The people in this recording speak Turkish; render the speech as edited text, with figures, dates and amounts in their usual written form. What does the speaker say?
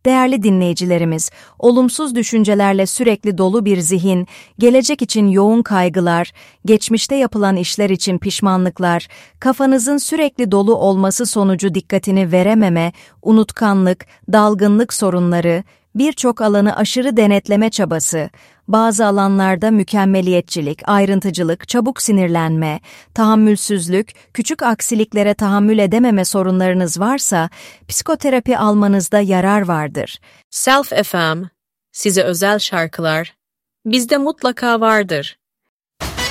Değerli dinleyicilerimiz, olumsuz düşüncelerle sürekli dolu bir zihin, gelecek için yoğun kaygılar, geçmişte yapılan işler için pişmanlıklar, kafanızın sürekli dolu olması sonucu dikkatini verememe, unutkanlık, dalgınlık sorunları, birçok alanı aşırı denetleme çabası, bazı alanlarda mükemmeliyetçilik, ayrıntıcılık, çabuk sinirlenme, tahammülsüzlük, küçük aksiliklere tahammül edememe sorunlarınız varsa, psikoterapi almanızda yarar vardır. Self FM, size özel şarkılar, bizde mutlaka vardır.